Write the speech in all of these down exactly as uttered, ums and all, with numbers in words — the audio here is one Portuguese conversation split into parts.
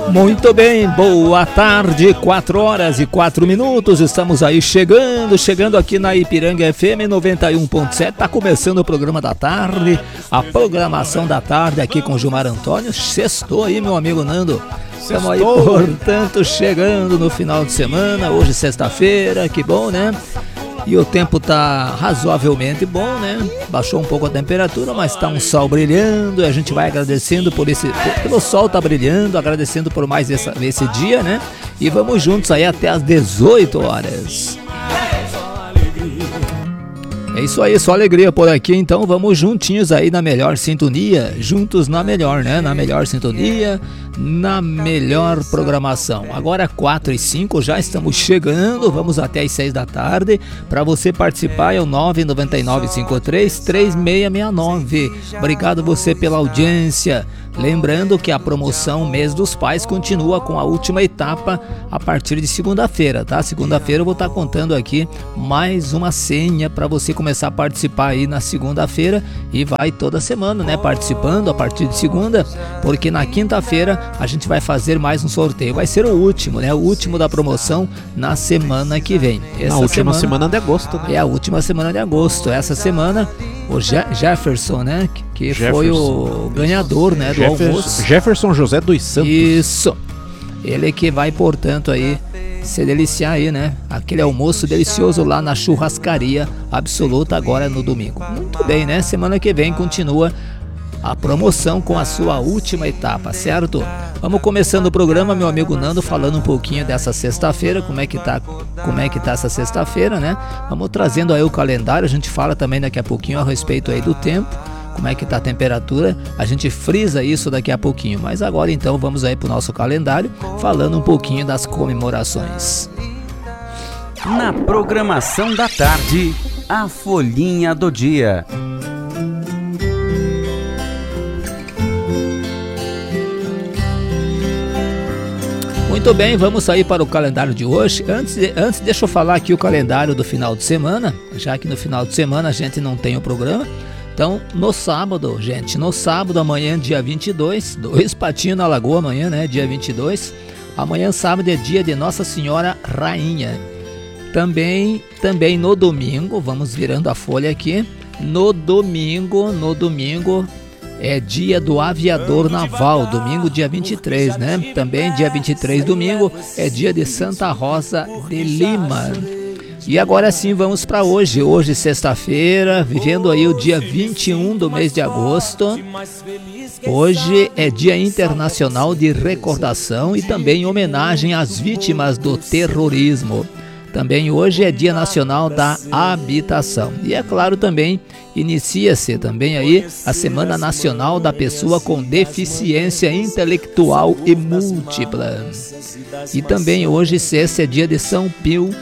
Muito bem, boa tarde, quatro horas e quatro minutos, estamos aí chegando, chegando aqui na Ipiranga F M noventa e um ponto sete, tá começando o programa da tarde, a programação da tarde aqui com Gilmar Antônio, sextou aí meu amigo Nando, estamos aí portanto chegando no final de semana, hoje sexta-feira, que bom né? E o tempo tá razoavelmente bom, né? Baixou um pouco a temperatura, mas tá um sol brilhando. E a gente vai agradecendo por esse... Por, pelo sol tá brilhando, agradecendo por mais essa, esse dia, né? E vamos juntos aí até às dezoito horas. É isso aí, só alegria por aqui, então vamos juntinhos aí na melhor sintonia, juntos na melhor, né? Na melhor sintonia, na melhor programação. Agora quatro e cinco, já estamos chegando, vamos até às seis da tarde. Para você participar é o nove nove nove cinco três três seis seis nove. Obrigado você pela audiência. Lembrando que a promoção Mês dos Pais continua com a última etapa a partir de segunda-feira, tá? Segunda-feira eu vou estar contando aqui mais uma senha para você começar a participar aí na segunda-feira e vai toda semana, né? Participando a partir de segunda, porque na quinta-feira a gente vai fazer mais um sorteio. Vai ser o último, né? O último da promoção na semana que vem. Essa na última semana, semana de agosto, né? É a última semana de agosto. Essa semana o Je- Jefferson, né? Que Jefferson. Foi o ganhador, né? Do Jefferson, almoço. Jefferson José dos Santos. Isso. Ele que vai, portanto, aí se deliciar aí, né? Aquele almoço delicioso lá na churrascaria absoluta agora no domingo. Muito bem, né? Semana que vem continua a promoção com a sua última etapa, certo? Vamos começando o programa, meu amigo Nando, falando um pouquinho dessa sexta-feira, como é que tá, como é que tá essa sexta-feira, né? Vamos trazendo aí o calendário, a gente fala também daqui a pouquinho a respeito aí do tempo, como é que tá a temperatura, a gente frisa isso daqui a pouquinho, mas agora então vamos aí pro nosso calendário, falando um pouquinho das comemorações. Na programação da tarde, a folhinha do dia. Muito bem, vamos sair para o calendário de hoje. Antes, de, antes deixa eu falar aqui o calendário do final de semana, já que no final de semana a gente não tem o programa. Então, no sábado, gente, no sábado, amanhã, dia vinte e dois, dois patinhos na lagoa amanhã, né, dia vinte e dois. Amanhã, sábado, é dia de Nossa Senhora Rainha. Também, também no domingo, vamos virando a folha aqui, no domingo, no domingo... É dia do aviador naval, domingo dia vinte e três, né? Também dia vinte e três, domingo, é dia de Santa Rosa de Lima. E agora sim vamos para hoje, hoje sexta-feira, vivendo aí o dia vinte e um do mês de agosto. Hoje é dia internacional de recordação e também homenagem às vítimas do terrorismo. Também hoje é dia nacional da habitação. E é claro também, inicia-se também aí a Semana Nacional da Pessoa com Deficiência Intelectual e Múltipla. E também hoje, sexta, é dia de São Pio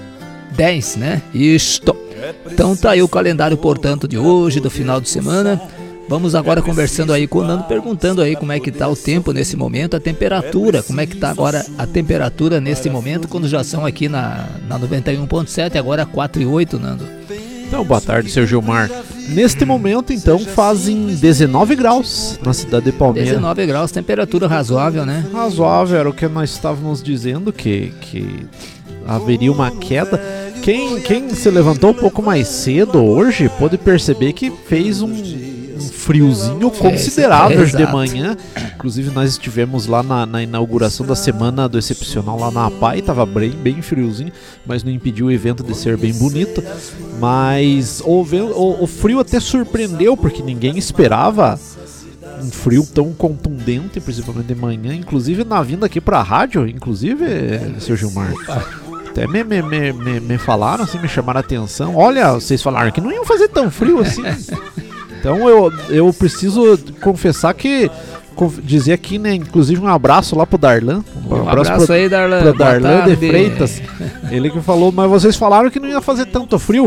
X, né? Isto. Então tá aí o calendário, portanto, de hoje, do final de semana. Vamos agora conversando aí com o Nando, perguntando aí como é que tá o tempo nesse momento, a temperatura, como é que tá agora a temperatura nesse momento, quando já são aqui na, na noventa e um ponto sete, agora quatro e oito, Nando. Então, boa tarde, seu Gilmar. Neste momento, então, fazem dezenove graus na cidade de Palmeira. dezenove graus, temperatura razoável, né? Razoável, era o que nós estávamos dizendo, que, que haveria uma queda. Quem, quem se levantou um pouco mais cedo hoje pôde perceber que fez um... um friozinho considerável é, é, de manhã. Inclusive nós estivemos lá na, na inauguração da Semana do Excepcional lá na A P A I, tava bem, bem friozinho, mas não impediu o evento de ser bem bonito. Mas o, o, o frio até surpreendeu, porque ninguém esperava um frio tão contundente, principalmente de manhã, inclusive na vinda aqui pra rádio, inclusive, seu Gilmar. Até me, me, me, me, me falaram assim, me chamaram a atenção. Olha, vocês falaram que não iam fazer tão frio assim. Então eu, eu preciso confessar que, dizer aqui, né, inclusive um abraço lá pro Darlan. Um, um abraço, abraço pro, aí, Darlan. Pro Darlan de Freitas. Ele que falou, mas vocês falaram que não ia fazer tanto frio.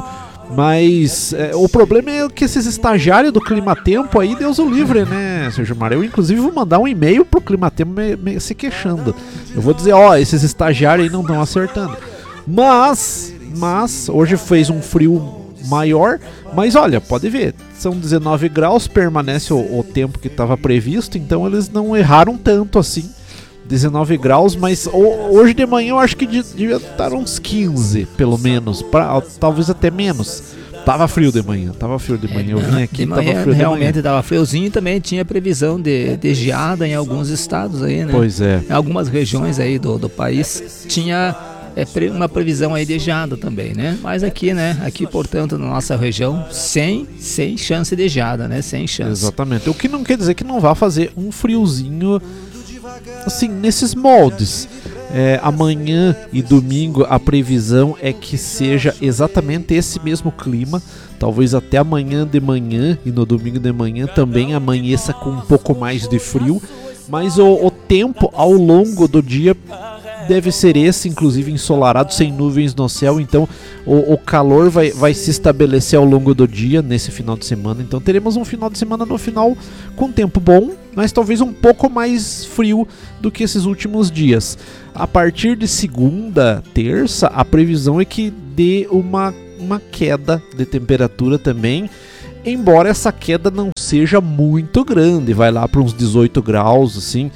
Mas é, o problema é que esses estagiários do Climatempo aí, Deus o livre, né, seu Gilmar? Eu inclusive vou mandar um e-mail pro Climatempo me, me, se queixando. Eu vou dizer, ó, esses estagiários aí não estão acertando. Mas, mas, hoje fez um frio maior, mas olha, pode ver, são dezenove graus, permanece o, o tempo que estava previsto, então eles não erraram tanto assim dezenove graus, mas hoje de manhã eu acho que devia estar uns quinze, pelo menos, pra, talvez até menos. Tava frio de manhã, tava frio de manhã. Eu vim aqui, de manhã, tava frio realmente de manhã. tava friozinho e também tinha previsão de, de geada em alguns estados aí, né? Pois é. Em algumas regiões aí do, do país tinha é, uma previsão aí de geada também, né? Mas aqui, né? Aqui, portanto, na nossa região, sem, sem chance de geada, né? Sem chance. Exatamente. O que não quer dizer que não vá fazer um friozinho, assim, nesses moldes. É, amanhã e domingo a previsão é que seja exatamente esse mesmo clima, talvez até amanhã de manhã e no domingo de manhã também amanheça com um pouco mais de frio, mas o, o tempo ao longo do dia deve ser esse, inclusive ensolarado, sem nuvens no céu, então o, o calor vai, vai se estabelecer ao longo do dia nesse final de semana, então teremos um final de semana no final com tempo bom, mas talvez um pouco mais frio do que esses últimos dias. A partir de segunda, terça, a previsão é que dê uma, uma queda de temperatura também, embora essa queda não seja muito grande, vai lá para uns dezoito graus, assim,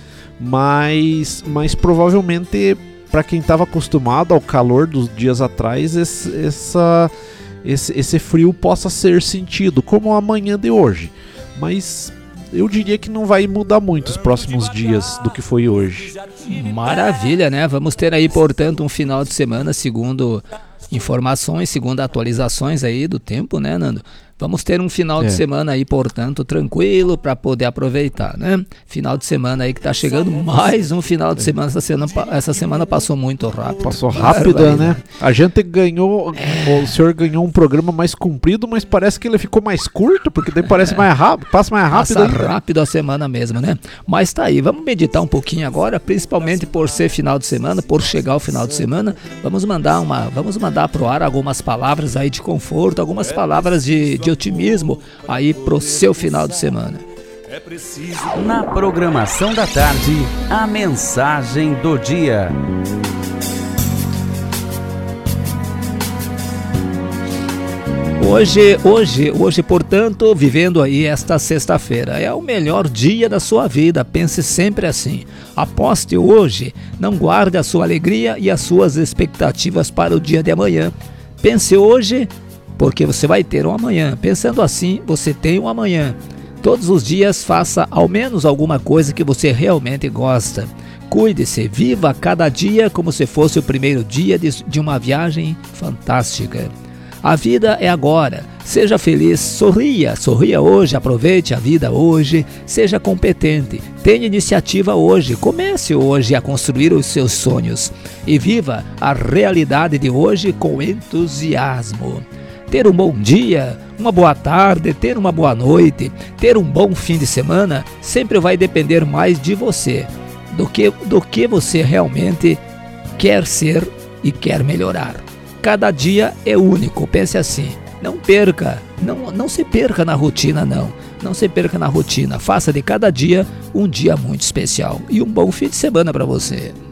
mas, mas provavelmente para quem estava acostumado ao calor dos dias atrás, esse, essa, esse, esse frio possa ser sentido, como a manhã de hoje, mas eu diria que não vai mudar muito os próximos dias do que foi hoje. Maravilha, né? Vamos ter aí, portanto, um final de semana, segundo informações, segundo atualizações aí do tempo, né, Nando? Vamos ter um final é. de semana aí, portanto, tranquilo para poder aproveitar, né? Final de semana aí que tá chegando, mais um final de semana. Essa semana, essa semana passou muito rápido. Passou rápido, né? A gente ganhou, é. o senhor ganhou um programa mais comprido, mas parece que ele ficou mais curto, porque daí parece mais rápido, passa mais rápido. Passa ainda. rápido a semana mesmo, né? Mas tá aí, vamos meditar um pouquinho agora, principalmente por ser final de semana, por chegar ao final de semana. Vamos mandar uma, vamos mandar pro ar algumas palavras aí de conforto, algumas palavras de, de otimismo aí pro seu final de semana. Na programação da tarde, a mensagem do dia. Hoje, hoje, hoje, portanto, vivendo aí esta sexta-feira, é o melhor dia da sua vida, pense sempre assim. Aposte hoje, não guarde a sua alegria e as suas expectativas para o dia de amanhã. Pense hoje, porque você vai ter um amanhã. Pensando assim, você tem um amanhã. Todos os dias faça ao menos alguma coisa que você realmente gosta. Cuide-se, viva cada dia como se fosse o primeiro dia de, de uma viagem fantástica. A vida é agora. Seja feliz, sorria, sorria hoje, aproveite a vida hoje, seja competente, tenha iniciativa hoje, comece hoje a construir os seus sonhos e viva a realidade de hoje com entusiasmo. Ter um bom dia, uma boa tarde, ter uma boa noite, ter um bom fim de semana sempre vai depender mais de você do que, do que você realmente quer ser e quer melhorar. Cada dia é único, pense assim, não perca, não, não se perca na rotina não, não se perca na rotina, faça de cada dia um dia muito especial e um bom fim de semana para você.